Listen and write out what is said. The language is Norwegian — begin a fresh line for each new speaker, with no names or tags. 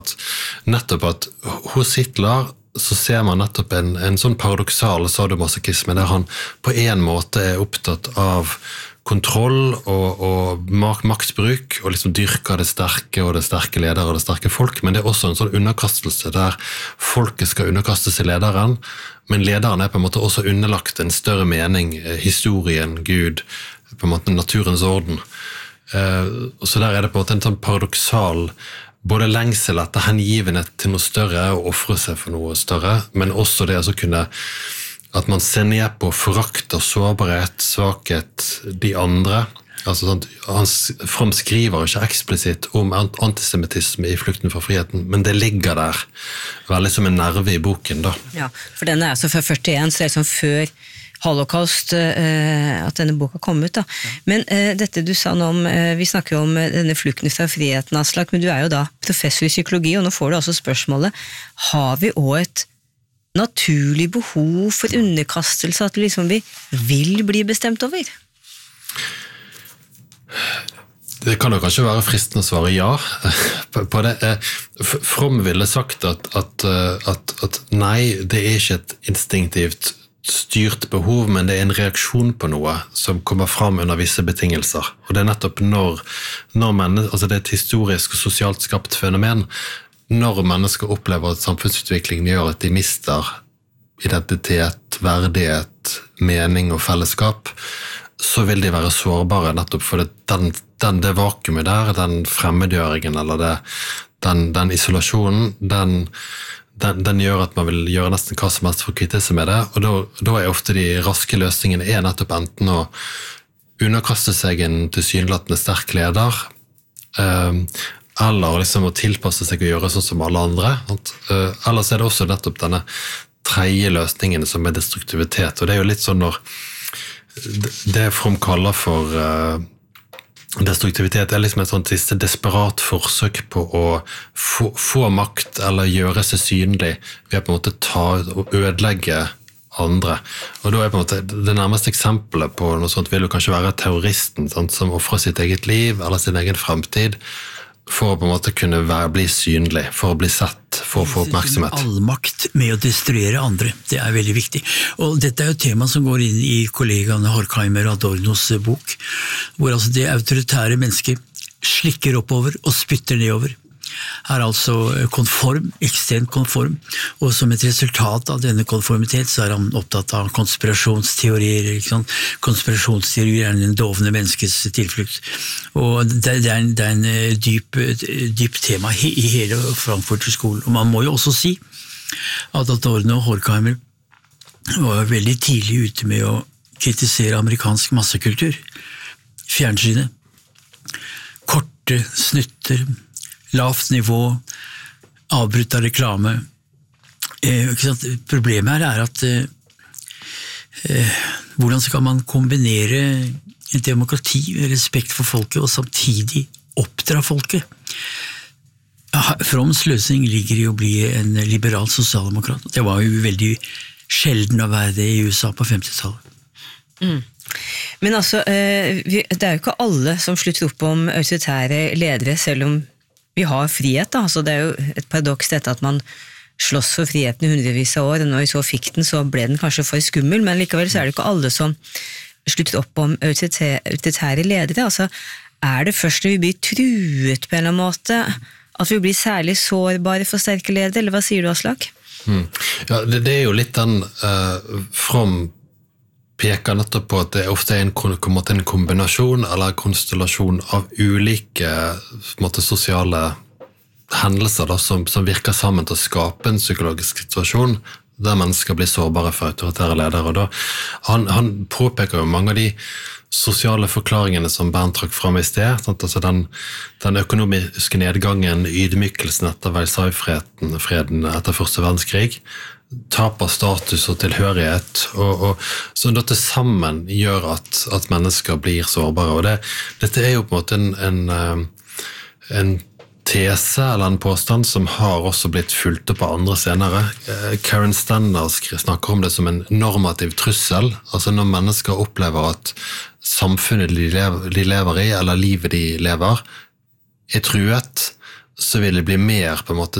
nettopp at hos Hitler så ser man nettopp en sånn paradoksal sadomasochisme, der han på en måte opptatt av kontroll og maktbruk, og liksom dyrker det sterke ledere og det sterke folk, men det også en sånn underkastelse der folket skal underkaste seg lederen, men lederen på en måte også underlagt en større mening, historien, Gud, på en måte naturens orden. Så der det på en måte en sånn paradoksal både lengsel etter hengivenhet til noe større og offre seg for noe større, men også det å kunne at man ser ned på forakt og sårbarhet, svakhet, de andre. Altså, sånn, han framskriver ikke eksplisitt om antisemitisme i Flukten fra friheten, men det ligger der veldig som en nerve i boken da.
Ja, for den altså fra 41, så det liksom før Holocaust at denne boka kom ut da. Men dette du sa nå om, vi snakker jo om denne Flukten fra friheten, Aslak, men du jo da professor i psykologi, og nå får du altså spørsmålet, har vi også et naturlig behov for underkastelse, at liksom vi vil bli bestemt over?
Det kan jo kanskje være fristende å svare ja på det. Fromm ville sagt at nei, det ikke et instinktivt styrt behov, men det en reaksjon på noe som kommer fram under visse betingelser. Og det nettopp når altså det et historisk og sosialt skapt fenomen, når mennesker opplever at samfunnsutviklingen gjør at de mister identitet, verdighet, mening og fellesskap, så vil de være sårbare nettopp for det vakuumet der, den fremmedgjøringen eller den isolasjonen, den gjør at man vil gjøre nesten hva som helst for å kvitte seg med det, og da ofte de raske løsningene nettopp enten å underkaste seg en tilsynelatende sterk leder, eller liksom å tilpasse seg og gjøre sånn som alle andre. Ellers det også nettopp denne tredje løsningen som destruktivitet, og det jo litt sånn når det Fromm kaller for destruktivitet liksom et sånt siste desperat forsøk på å få makt eller gjøre seg synlig ved å på en måte ta og ødelegge andre. Og da på en måte det nærmeste eksempelet på noe sånt vil jo kanskje være terroristen, sant, som offrer sitt eget liv eller sin egen fremtid for å på en måte kunne bli synlig, for å bli sett, for å få oppmerksomhet.
Allmakt med å destruere andre, det veldig viktig. Og dette jo et tema som går inn i kollegaene Horkheimer og Adornos bok, hvor altså det autoritære mennesket slikker oppover og spytter nedover. Altså konform, ekstremt konform, og som et resultat av denne konformitet så han opptatt av konspirasjonsteorier, ikke sant? Konspirasjonsteorier den dovne menneskets tilflukt, og det en dyp tema i hele Frankfurt-skolen, og man må jo også si at Adorno og Horkheimer var veldig tidlig ute med å kritisere amerikansk massekultur, fjernsynet, korte snutter, lavt nivå, avbrutt av reklame. Problemet her at hvordan skal man kombinere et demokrati, respekt for folket, og samtidig oppdra folket? Fromms løsning ligger i å bli en liberal sosialdemokrat. Det var jo veldig sjelden å være det i USA på 50-tallet.
Men altså, det jo ikke alle som slutter opp om autoritære ledere, selv om vi har frihet da, altså det jo et paradoks dette at man slåss for friheten i hundrevis av år, og når vi så fikk den, så ble den kanskje for skummel, men likevel så det ikke alle som slutter opp om autoritære ledere. Altså, det først når vi blir truet på en eller annen måte, at vi blir særlig sårbare for sterke ledere, eller hva sier du, Aslak?
Ja, det jo litt den Fromm peker nettopp på at det ofte en kombinasjon eller konstellasjon av ulike sosiale hendelser da, som virker sammen til å skape en psykologisk situasjon der mennesker blir sårbare for autoritære ledere. Og da, han påpeker jo mange av de sosiale forklaringene som Bernt trakk frem i sted, sant? Altså den økonomiske nedgangen, ydmykelsen etter Versailles-freden etter første verdenskrig, tap av status og tilhørighet, og så dette sammen gjør at mennesker blir sårbare. Og dette jo på en måte en tese eller en påstand som har også blitt fulgt opp av andre senere. Karen Stanner snakker om det som en normativ trussel, altså når mennesker opplever at samfunnet de lever i, eller livet de lever, truet, så vil det bli mer på en måte